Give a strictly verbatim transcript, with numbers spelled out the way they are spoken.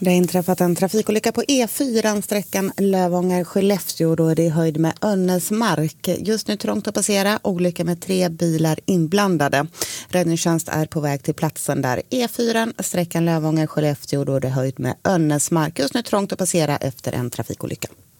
Det har inträffat en trafikolycka på E fyra, sträckan Lövånger-Skellefteå, då är det i höjd med Önnesmark. Just nu trångt att passera, olycka med tre bilar inblandade. Räddningstjänst är på väg till platsen där. E fyra, sträckan Lövånger-Skellefteå, då är det höjd med Önnesmark. Just nu trångt att passera efter en trafikolycka.